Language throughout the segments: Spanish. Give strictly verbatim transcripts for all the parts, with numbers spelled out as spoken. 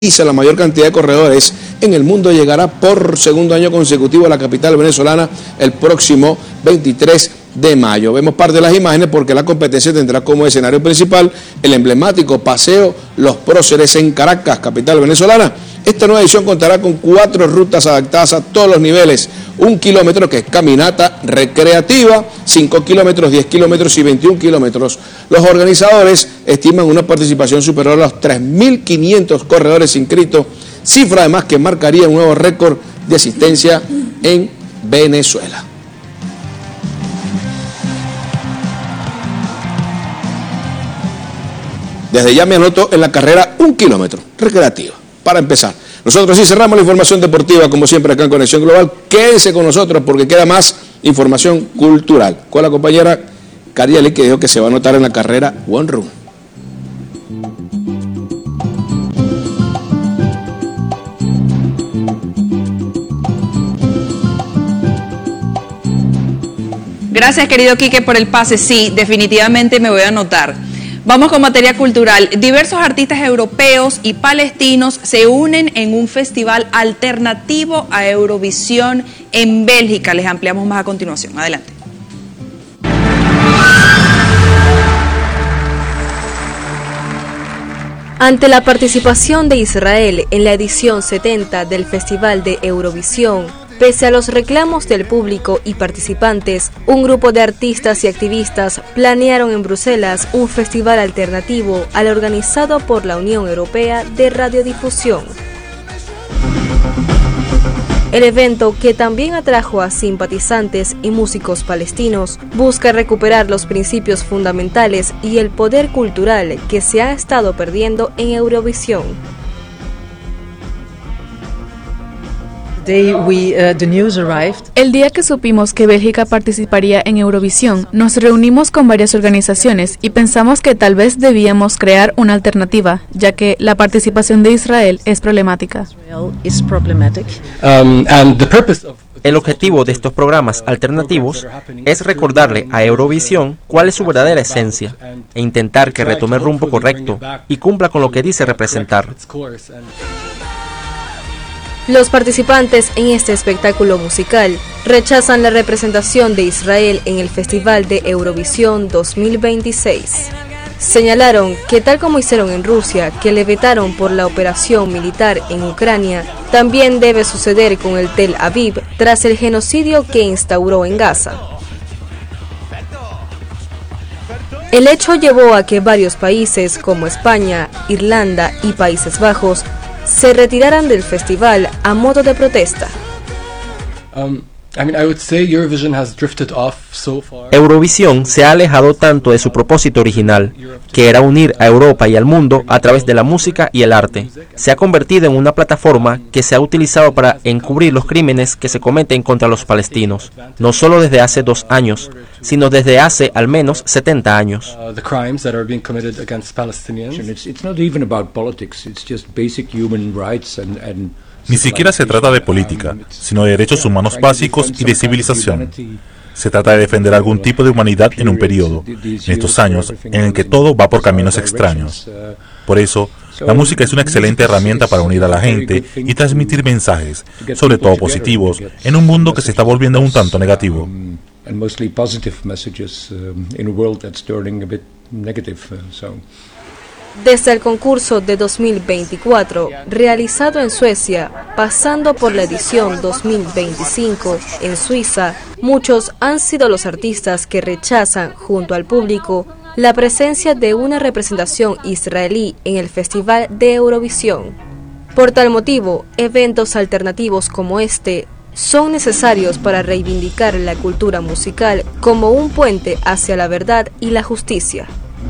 La mayor cantidad de corredores en el mundo llegará por segundo año consecutivo a la capital venezolana el próximo veintitrés de mayo. Vemos parte de las imágenes porque la competencia tendrá como escenario principal el emblemático Paseo Los Próceres en Caracas, capital venezolana. Esta nueva edición contará con cuatro rutas adaptadas a todos los niveles, un kilómetro que es caminata recreativa, cinco kilómetros, diez kilómetros y veintiún kilómetros. Los organizadores estiman una participación superior a los tres mil quinientos corredores inscritos, cifra además que marcaría un nuevo récord de asistencia en Venezuela. Desde ya me anoto en la carrera un kilómetro recreativa. Para empezar, nosotros sí cerramos la información deportiva, como siempre acá en Conexión Global. Quédense con nosotros porque queda más información cultural. Con la compañera Carieli, que dijo que se va a anotar en la carrera One Run. Gracias, querido Quique, por el pase. Sí, definitivamente me voy a anotar. Vamos con materia cultural. Diversos artistas europeos y palestinos se unen en un festival alternativo a Eurovisión en Bélgica. Les ampliamos más a continuación. Adelante. Ante la participación de Israel en la edición setenta del Festival de Eurovisión, pese a los reclamos del público y participantes, un grupo de artistas y activistas planearon en Bruselas un festival alternativo al organizado por la Unión Europea de Radiodifusión. El evento, que también atrajo a simpatizantes y músicos palestinos, busca recuperar los principios fundamentales y el poder cultural que se ha estado perdiendo en Eurovisión. El día que supimos que Bélgica participaría en Eurovisión, nos reunimos con varias organizaciones y pensamos que tal vez debíamos crear una alternativa, ya que la participación de Israel es problemática. El objetivo de estos programas alternativos es recordarle a Eurovisión cuál es su verdadera esencia e intentar que retome el rumbo correcto y cumpla con lo que dice representar. Los participantes en este espectáculo musical rechazan la representación de Israel en el Festival de Eurovisión dos mil veintiséis. Señalaron que tal como hicieron en Rusia, que le vetaron por la operación militar en Ucrania, también debe suceder con el Tel Aviv tras el genocidio que instauró en Gaza. El hecho llevó a que varios países como España, Irlanda y Países Bajos se retiraran del festival a modo de protesta. Um, I mean, I would say Eurovision has drifted off so far. Eurovisión se ha alejado tanto de su propósito original, que era unir a Europa y al mundo a través de la música y el arte. Se ha convertido en una plataforma que se ha utilizado para encubrir los crímenes que se cometen contra los palestinos, no solo desde hace dos años, sino desde hace al menos setenta años. Uh, the crimes that are being committed against Palestinians. It's, it's not even about politics, it's just basic human rights and, and Ni siquiera se trata de política, sino de derechos humanos básicos y de civilización. Se trata de defender algún tipo de humanidad en un periodo, en estos años, en el que todo va por caminos extraños. Por eso, la música es una excelente herramienta para unir a la gente y transmitir mensajes, sobre todo positivos, en un mundo que se está volviendo un tanto negativo. Desde el concurso de dos mil veinticuatro, realizado en Suecia, pasando por la edición dos mil veinticinco en Suiza, muchos han sido los artistas que rechazan, junto al público, la presencia de una representación israelí en el Festival de Eurovisión. Por tal motivo, eventos alternativos como este son necesarios para reivindicar la cultura musical como un puente hacia la verdad y la justicia.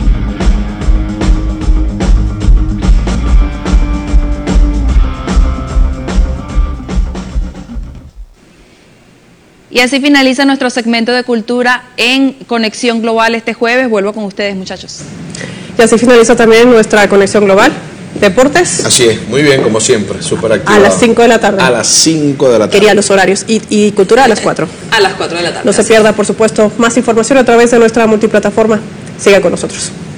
Y así finaliza nuestro segmento de cultura en Conexión Global este jueves. Vuelvo con ustedes, muchachos. Y así finaliza también nuestra Conexión Global. Deportes. Así es, muy bien, como siempre, súper activo. A las cinco de la tarde. A las cinco de la tarde. Quería los horarios. Y, y cultura a las cuatro. A las cuatro de la tarde. No se pierda, por supuesto, más información a través de nuestra multiplataforma. Sigan con nosotros.